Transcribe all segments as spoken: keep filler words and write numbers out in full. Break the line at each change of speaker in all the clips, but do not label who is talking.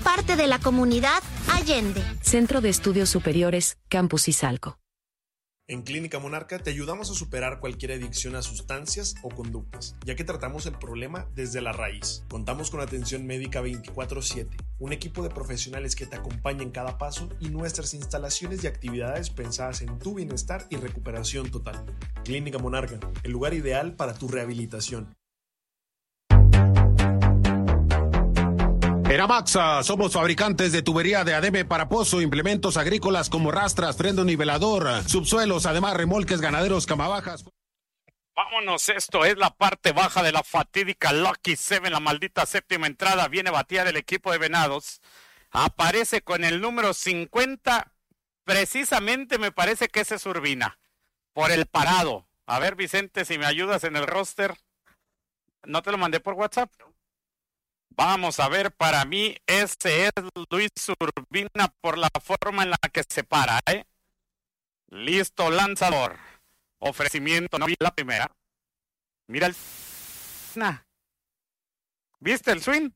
parte de la comunidad Allende.
Centro de Estudios Superiores, Campus Izalco.
En Clínica Monarca te ayudamos a superar cualquier adicción a sustancias o conductas, ya que tratamos el problema desde la raíz. Contamos con atención médica veinticuatro siete, un equipo de profesionales que te acompaña en cada paso y nuestras instalaciones y actividades pensadas en tu bienestar y recuperación total. Clínica Monarca, el lugar ideal para tu rehabilitación.
Eramaxa, somos fabricantes de tubería de adebe para pozo, implementos agrícolas como rastras, freno nivelador, subsuelos, además remolques ganaderos, camabajas.
Vámonos, esto es la parte baja de la fatídica Lucky Seven, la maldita séptima entrada. Viene a batear el equipo de Venados. Aparece con el número cincuenta. Precisamente me parece que ese es Urbina. Por el parado. A ver, Vicente, si me ayudas en el roster. ¿No te lo mandé por WhatsApp? Vamos a ver, para mí ese es Luis Urbina por la forma en la que se para, ¿eh? Listo, lanzador. Ofrecimiento, no vi la primera. Mira el... ¿Viste el swing?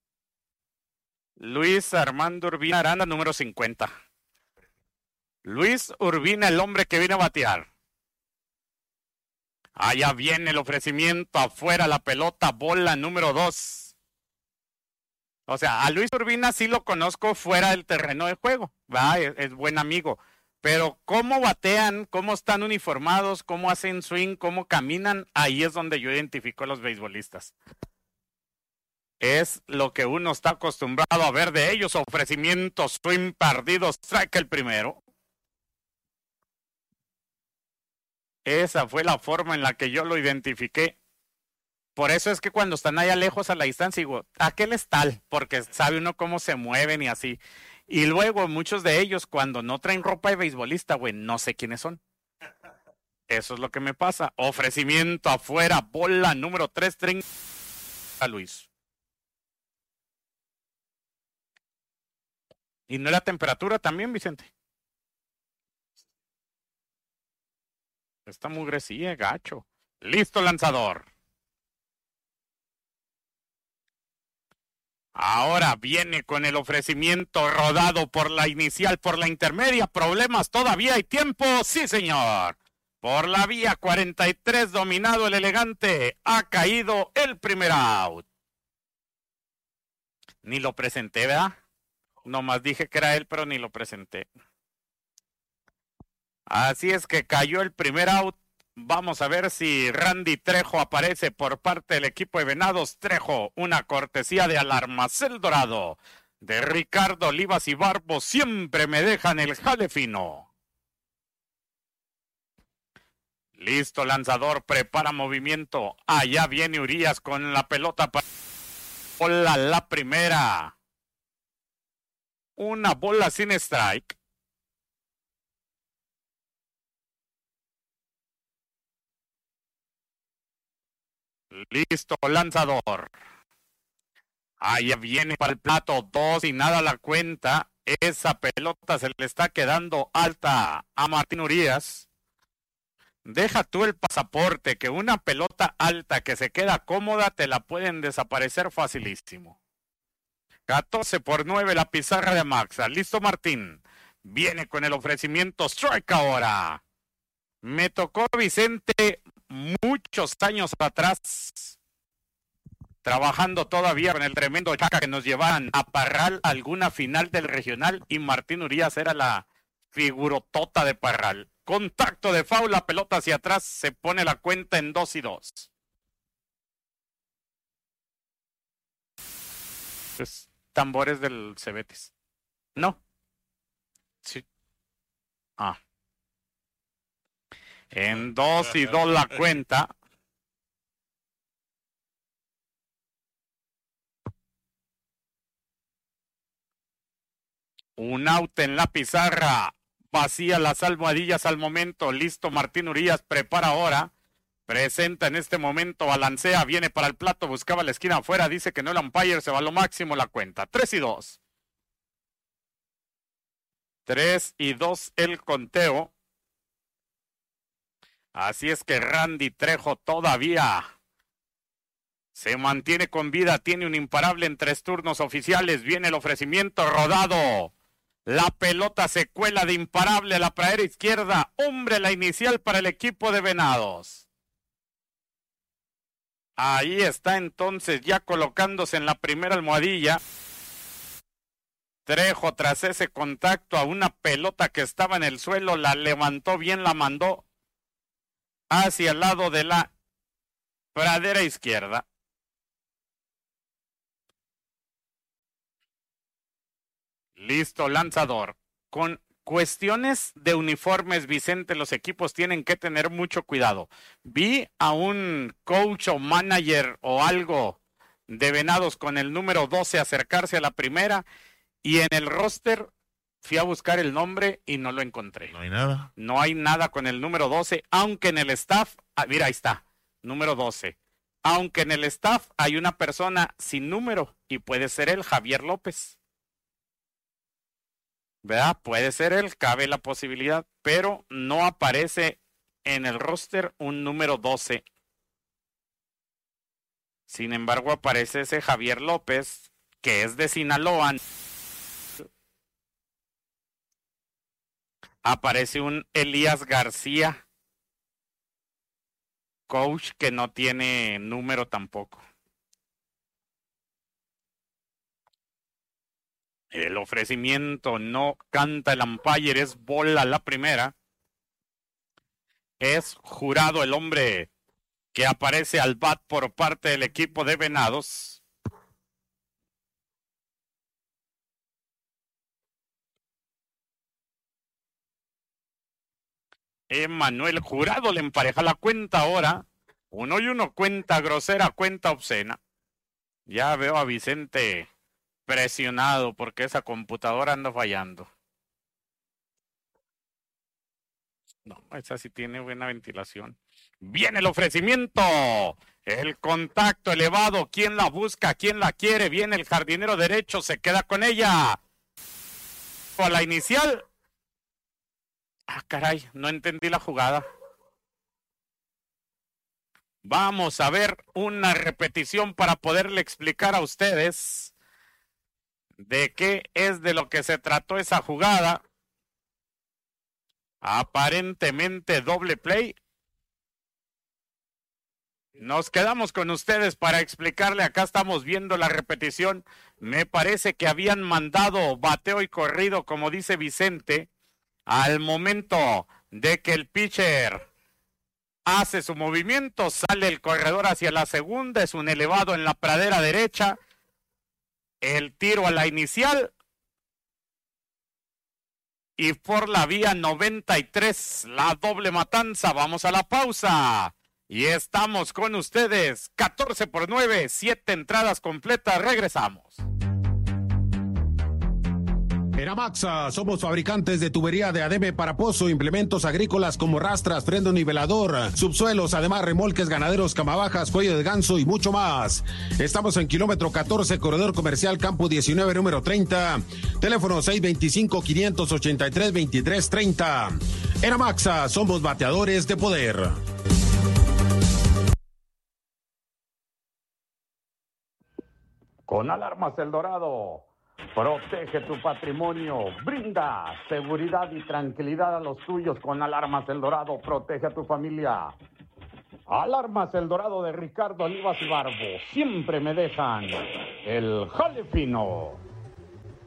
Luis Armando Urbina Aranda, número cincuenta. Luis Urbina, el hombre que viene a batear. Allá viene el ofrecimiento, afuera la pelota, bola número dos. O sea, a Luis Urbina sí lo conozco fuera del terreno de juego, ¿va? Es, es buen amigo. Pero cómo batean, cómo están uniformados, cómo hacen swing, cómo caminan, ahí es donde yo identifico a los beisbolistas. Es lo que uno está acostumbrado a ver de ellos. Ofrecimientos, swing perdido, strike el primero. Esa fue la forma en la que yo lo identifiqué. Por eso es que cuando están allá lejos a la distancia, digo, aquel es tal, porque sabe uno cómo se mueven y así. Y luego muchos de ellos, cuando no traen ropa de beisbolista, güey, no sé quiénes son. Eso es lo que me pasa. Ofrecimiento afuera, bola número tres, treinta a Luis. ¿Y no la temperatura también, Vicente? Esta mugrecilla, gacho. Listo, lanzador. Ahora viene con el ofrecimiento rodado por la inicial, por la intermedia. ¿Problemas? ¿Todavía hay tiempo? Sí, señor. Por la vía cuarenta y tres, dominado el elegante. Ha caído el primer out. Ni lo presenté, ¿verdad? Nomás dije que era él, pero ni lo presenté. Así es que cayó el primer out. Vamos a ver si Randy Trejo aparece por parte del equipo de Venados. Trejo, una cortesía de Alarmacel Dorado, de Ricardo Olivas y Barbo, siempre me dejan el jale fino. Listo, lanzador, prepara movimiento. Allá viene Urias con la pelota para bola la primera. Una bola sin strike. Listo, lanzador. Allá viene para el plato, dos y nada la cuenta. Esa pelota se le está quedando alta a Martín Urias. Deja tú el pasaporte, que una pelota alta que se queda cómoda te la pueden desaparecer facilísimo. catorce por nueve la pizarra de Maxa. Listo, Martín. Viene con el ofrecimiento strike ahora. Me tocó, Vicente, muchos años atrás, trabajando todavía con el tremendo Chaca, que nos llevaban a Parral alguna final del regional y Martín Urias era la figurotota de Parral. Contacto de foul, la pelota hacia atrás, se pone la cuenta en dos y dos. Pues, tambores del Cebetis. No. Sí. Ah. En dos y dos la cuenta. Un out en la pizarra. Vacía las almohadillas al momento. Listo, Martín Urias prepara ahora. Presenta en este momento, balancea, viene para el plato, buscaba la esquina afuera. Dice que no, el umpire se va a lo máximo la cuenta. Tres y dos. Tres y dos el conteo. Así es que Randy Trejo todavía Se mantiene con vida, tiene un imparable en tres turnos oficiales. Viene el ofrecimiento rodado. La pelota se cuela de imparable a la pradera izquierda. Hombre, la inicial para el equipo de Venados. Ahí está entonces ya colocándose en la primera almohadilla. Trejo tras ese contacto a una pelota que estaba en el suelo, la levantó bien, la mandó hacia el lado de la pradera izquierda. Listo, lanzador. Con cuestiones de uniformes, Vicente, los equipos tienen que tener mucho cuidado. Vi a un coach o manager o algo de Venados con el número doce acercarse a la primera y en el roster fui a buscar el nombre y no lo encontré.
No hay nada.
No hay nada con el número doce, aunque en el staff, ah, mira, ahí está, número doce. Aunque en el staff hay una persona sin número y puede ser él, Javier López. ¿Verdad? Puede ser él, cabe la posibilidad, pero no aparece en el roster un número doce. Sin embargo, aparece ese Javier López, que es de Sinaloa. Aparece un Elías García, coach que no tiene número tampoco. El ofrecimiento no canta el umpire, es bola la primera. Es Jurado el hombre que aparece al bat por parte del equipo de Venados. Emanuel Jurado le empareja la cuenta ahora. Uno y uno, cuenta grosera, cuenta obscena. Ya veo a Vicente presionado porque esa computadora anda fallando. No, esa sí tiene buena ventilación. Viene el ofrecimiento. El contacto elevado. ¿Quién la busca? ¿Quién la quiere? Viene el jardinero derecho. Se queda con ella. A la inicial. Ah, caray. No entendí la jugada. Vamos a ver una repetición para poderle explicar a ustedes de qué es de lo que se trató esa jugada. Aparentemente doble play. Nos quedamos con ustedes para explicarle. Acá estamos viendo la repetición. Me parece que habían mandado bateo y corrido, como dice Vicente, al momento de que el pitcher hace su movimiento, sale el corredor hacia la segunda, es un elevado en la pradera derecha. El tiro a la inicial y por la vía noventa y tres, la doble matanza. Vamos a la pausa y estamos con ustedes. Catorce por nueve, siete entradas completas. Regresamos.
En Amaxa somos fabricantes de tubería de adebe para pozo, implementos agrícolas como rastras, freno nivelador, subsuelos, además remolques ganaderos, camabajas, cuello de ganso y mucho más. Estamos en kilómetro catorce, corredor comercial Campo diecinueve, número treinta. Teléfono seis veinticinco, quinientos ochenta y tres, veintitrés treinta. En Amaxa somos bateadores de poder.
Con Alarmas El Dorado. Protege tu patrimonio, brinda seguridad y tranquilidad a los tuyos con Alarmas El Dorado, protege a tu familia. Alarmas El Dorado de Ricardo Olivas y Barbo, siempre me dejan el jale fino.